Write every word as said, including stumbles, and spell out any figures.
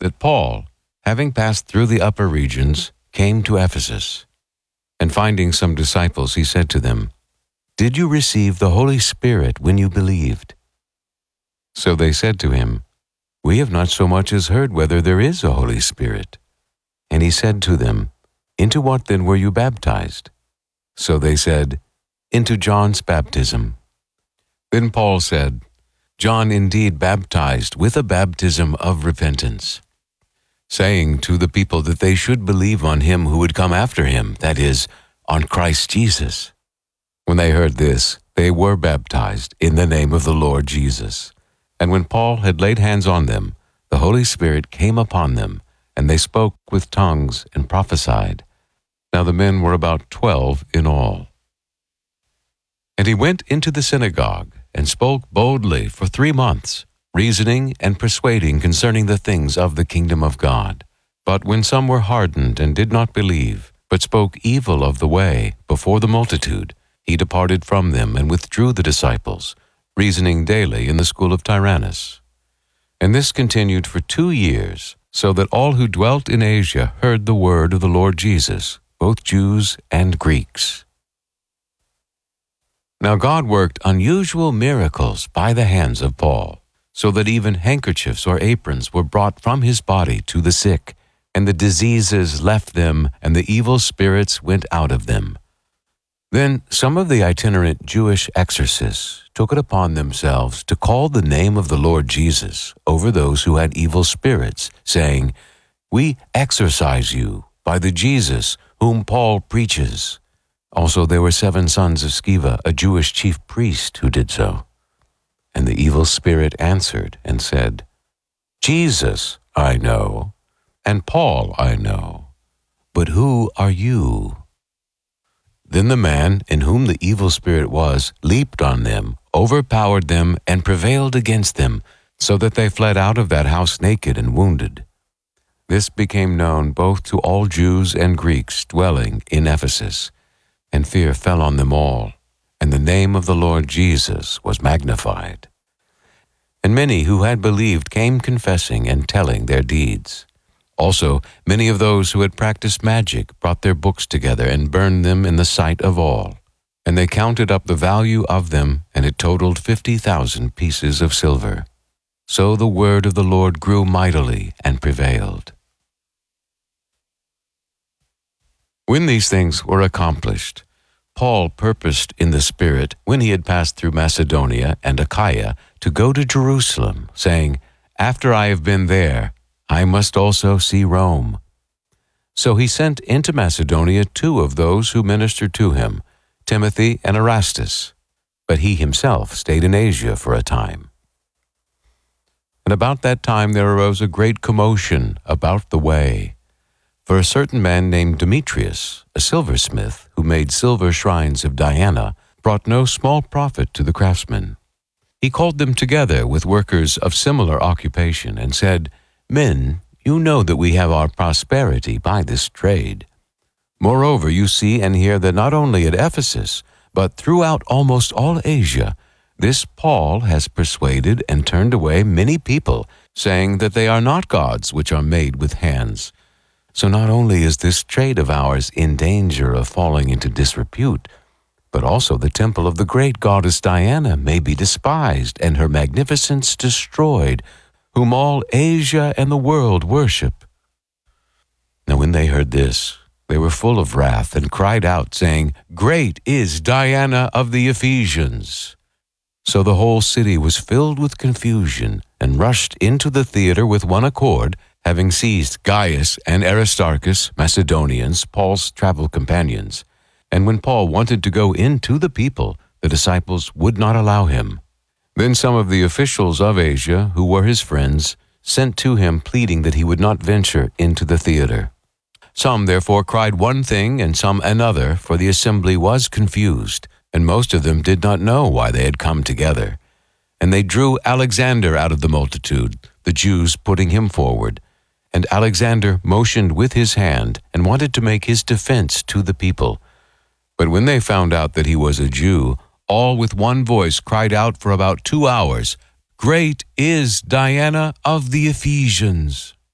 that Paul, having passed through the upper regions, came to Ephesus. And finding some disciples, he said to them, "Did you receive the Holy Spirit when you believed?" So they said to him, "We have not so much as heard whether there is a Holy Spirit." And he said to them, "Into what then were you baptized?" So they said, "Into John's baptism." Then Paul said, "John indeed baptized with a baptism of repentance, saying to the people that they should believe on him who would come after him, that is, on Christ Jesus." When they heard this, they were baptized in the name of the Lord Jesus. And when Paul had laid hands on them, the Holy Spirit came upon them, and they spoke with tongues and prophesied. Now the men were about twelve in all. And he went into the synagogue, and spoke boldly for three months, reasoning and persuading concerning the things of the kingdom of God. But when some were hardened and did not believe, but spoke evil of the way before the multitude, he departed from them and withdrew the disciples, reasoning daily in the school of Tyrannus. And this continued for two years, so that all who dwelt in Asia heard the word of the Lord Jesus, both Jews and Greeks. Now God worked unusual miracles by the hands of Paul, so that even handkerchiefs or aprons were brought from his body to the sick, and the diseases left them, and the evil spirits went out of them. Then some of the itinerant Jewish exorcists took it upon themselves to call the name of the Lord Jesus over those who had evil spirits, saying, "We exorcise you by the Jesus whom Paul preaches." Also there were seven sons of Sceva, a Jewish chief priest, who did so. And the evil spirit answered and said, "Jesus I know, and Paul I know, but who are you?" Then the man in whom the evil spirit was leaped on them, overpowered them, and prevailed against them, so that they fled out of that house naked and wounded. This became known both to all Jews and Greeks dwelling in Ephesus, and fear fell on them all, and the name of the Lord Jesus was magnified. And many who had believed came confessing and telling their deeds. Also, many of those who had practiced magic brought their books together and burned them in the sight of all. And they counted up the value of them, and it totaled fifty thousand pieces of silver. So the word of the Lord grew mightily and prevailed. When these things were accomplished, Paul purposed in the Spirit, when he had passed through Macedonia and Achaia, to go to Jerusalem, saying, "After I have been there, I must also see Rome." So he sent into Macedonia two of those who ministered to him, Timothy and Erastus, but he himself stayed in Asia for a time. And about that time there arose a great commotion about the way. For a certain man named Demetrius, a silversmith, who made silver shrines of Diana, brought no small profit to the craftsmen. He called them together with workers of similar occupation, and said, "Men, you know that we have our prosperity by this trade. Moreover, you see and hear that not only at Ephesus, but throughout almost all Asia, this Paul has persuaded and turned away many people, saying that they are not gods which are made with hands. So not only is this trade of ours in danger of falling into disrepute, but also the temple of the great goddess Diana may be despised and her magnificence destroyed, whom all Asia and the world worship." Now when they heard this, they were full of wrath and cried out, saying, "Great is Diana of the Ephesians." So the whole city was filled with confusion and rushed into the theater with one accord, having seized Gaius and Aristarchus, Macedonians, Paul's travel companions. And when Paul wanted to go in to the people, the disciples would not allow him. Then some of the officials of Asia, who were his friends, sent to him pleading that he would not venture into the theater. Some therefore cried one thing and some another, for the assembly was confused, and most of them did not know why they had come together. And they drew Alexander out of the multitude, the Jews putting him forward. And Alexander motioned with his hand and wanted to make his defense to the people. But when they found out that he was a Jew, all with one voice cried out for about two hours, "Great is Diana of the Ephesians."